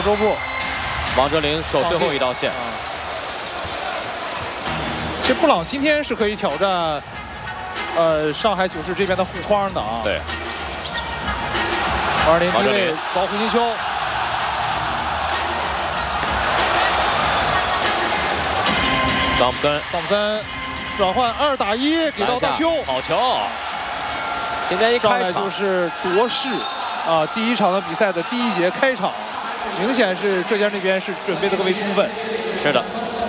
肘部。 王哲林守最后一道线。 这布朗今天是可以挑战，上海九世这边的护框的啊。 对。 王哲林低位遭胡金秋。 汤普森转换2打1，给到大邱。 好球！今天一开场就是夺势啊！第一场的比赛的第1节开场，明显是浙江这边是准备的更为充分。 是的。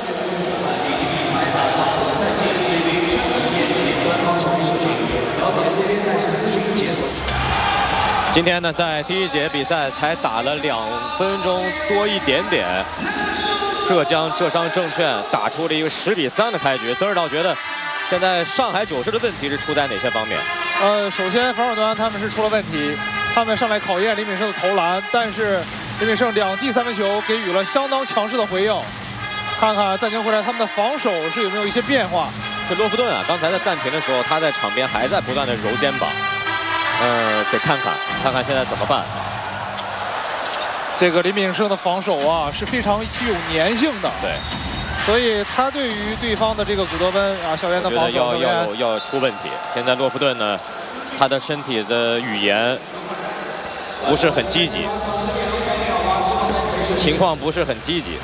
今天呢，在第1节比赛才打了2分钟多一点点，浙商证券打出了一个10比3的开局。泽尔道觉得，现在上海九世的问题是出在哪些方面？ 首先防守端他们是出了问题，他们上来考验李敏胜的投篮，但是李敏胜2记3分球给予了相当强势的回应。看看暂停回来他们的防守是有没有一些变化。 这洛夫顿啊，刚才在暂停的时候，他在场边还在不断的揉肩膀。得看看现在怎么办。 这个李敏胜的防守啊是非常具有粘性的， 对， 所以他对于对方的这个古德温啊校园的防守要出问题。现在洛夫顿呢，他的身体的语言不是很积极，情况不是很积极。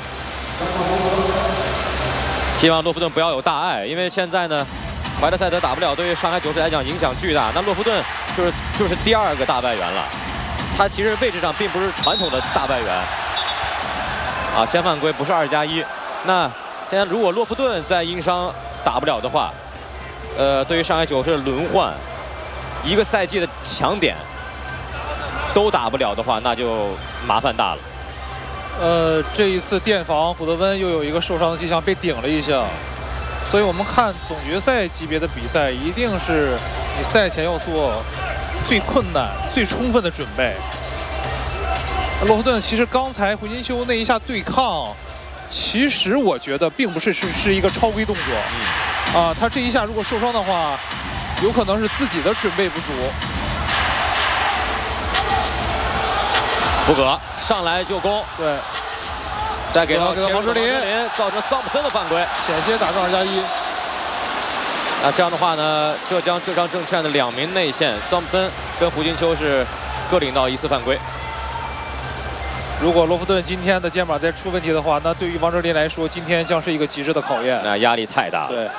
希望洛夫顿不要有大碍，因为现在呢，怀特塞德打不了，对于上海九世来讲影响巨大。那洛夫顿就是第2个大外援了，他其实位置上并不是传统的大外援啊。先犯规不是2+1。那现在如果洛夫顿在因伤打不了的话，对于上海九世轮换1个赛季的强点都打不了的话，那就麻烦大了。 这一次电防古德温又有一个受伤的迹象，被顶了一下。所以我们看总决赛级别的比赛，一定是你赛前要做最困难、最充分的准备。洛夫顿其实刚才胡金秋那一下对抗，其实我觉得并不是一个超规动作。他这一下如果受伤的话，有可能是自己的准备不足。 福格上来就攻， 对。 再给到王哲林， 造成桑普森的犯规， 险些打中2+1。 那这样的话呢，浙商证券的2名内线桑普森跟胡金秋是各领到1次犯规。 如果洛夫顿今天的肩膀再出问题的话，那对于王哲林来说，今天将是一个极致的考验。 那压力太大了。 对。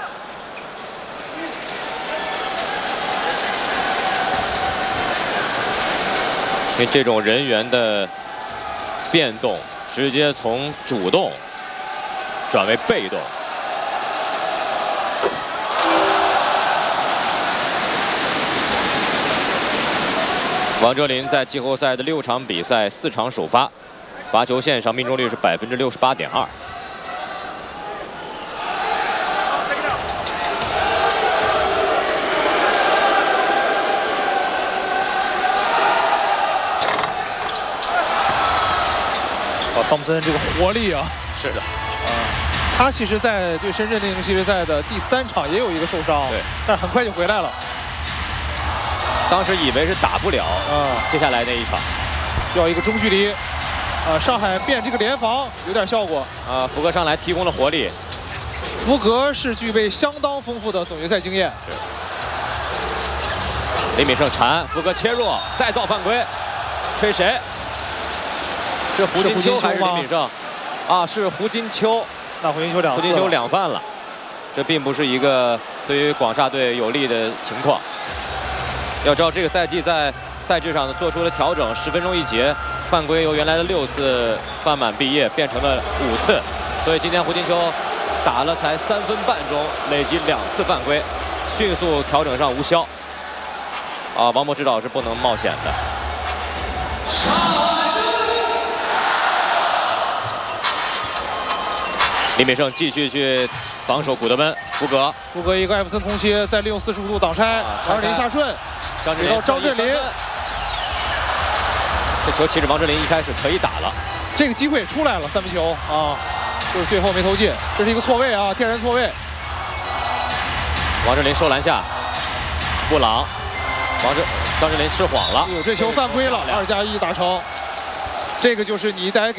因为这种人员的变动。直接从主动转为被动。王哲林在季后赛的6场比赛4场首发，罚球线上命中率是68.2%。 桑普森这个活力啊， 是的， 他其实在对深圳那个系列赛的第3场也有一个受伤， 对， 但是很快就回来了。 当时以为是打不了，接下来那一场要一个中距离，上海变这个联防有点效果。 福格上来提供了活力， 福格是具备相当丰富的总决赛经验。 是。李敏胜缠，福格切入，再造犯规，吹谁？这胡金秋还是李敏胜？是胡金秋。 那胡金秋 2犯了，这并不是一个对于广厦队有利的情况。要知道，这个赛季在赛制上做出了调整，10分钟1节，犯规由原来的6次犯满毕业变成了5次，所以今天胡金秋打了才3分半钟，累计2次犯规，迅速调整上无效。王博指导是不能冒险的。李敏胜继续去防守古德温，福格一个艾弗森空切，再利用45度挡拆，王哲林下顺，给到张镇麟。 这球其实王哲林一开始可以打了， 这个机会出来了，3分球就是最后没投进，这是一个错位天然错位。 王哲林收篮下，布朗，张镇麟失晃了， 这球犯规了，2+1打成，这个就是你得给。